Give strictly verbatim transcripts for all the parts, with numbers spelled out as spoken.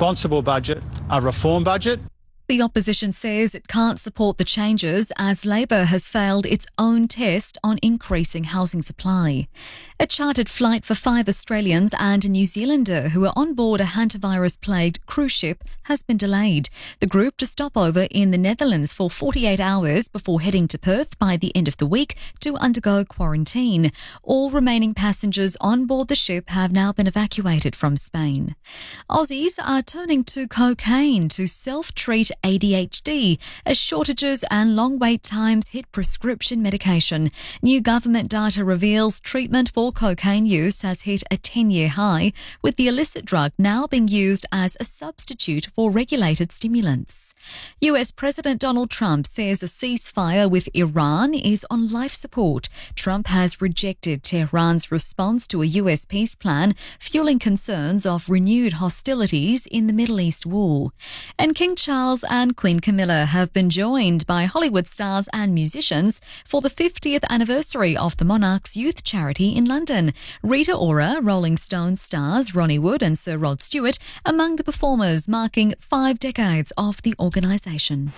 responsible budget, a reform budget. The opposition says it can't support the changes as Labor has failed its own test on increasing housing supply. A chartered flight for five Australians and a New Zealander who are on board a hantavirus-plagued cruise ship has been delayed. The group to stop over in the Netherlands for forty-eight hours before heading to Perth by the end of the week to undergo quarantine. All remaining passengers on board the ship have now been evacuated from Spain. Aussies are turning to cocaine to self-treat A D H D as shortages and long wait times hit prescription medication. New government data reveals treatment for cocaine use has hit a ten-year high, with the illicit drug now being used as a substitute for regulated stimulants. U S President Donald Trump says a ceasefire with Iran is on life support. Trump has rejected Tehran's response to a U S peace plan, fueling concerns of renewed hostilities in the Middle East war. And King Charles and Queen Camilla have been joined by Hollywood stars and musicians for the fiftieth anniversary of the monarch's youth charity in London. Rita Ora, Rolling Stones stars Ronnie Wood and Sir Rod Stewart among the performers, marking five decades of the organisation.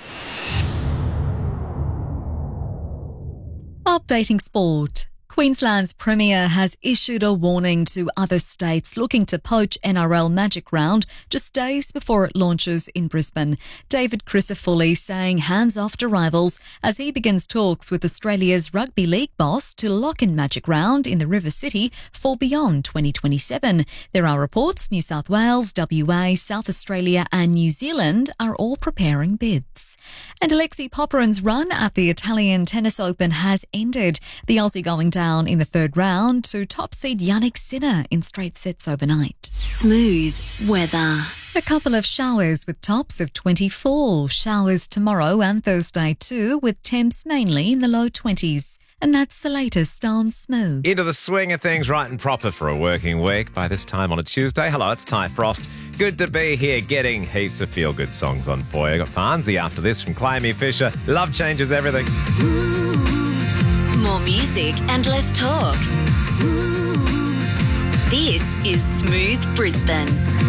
Updating sport. Queensland's Premier has issued a warning to other states looking to poach N R L Magic Round just days before it launches in Brisbane. David Crisafulli saying hands off to rivals as he begins talks with Australia's rugby league boss to lock in Magic Round in the River City for beyond twenty twenty-seven. There are reports New South Wales, W A, South Australia and New Zealand are all preparing bids. And Alexei Popyrin's run at the Italian Tennis Open has ended. The Aussie going down in the third round to top seed Yannick Sinner in straight sets overnight. Smooth weather. A couple of showers with tops of twenty-four. Showers tomorrow and Thursday too, with temps mainly in the low twenties. And that's the latest on Smooth. Into the swing of things right and proper for a working week by this time on a Tuesday. Hello, it's Ty Frost. Good to be here getting heaps of feel-good songs on for you. Got Farnsey after this from Clammy Fisher. Love changes everything. More music and less talk. This is Smooth Brisbane.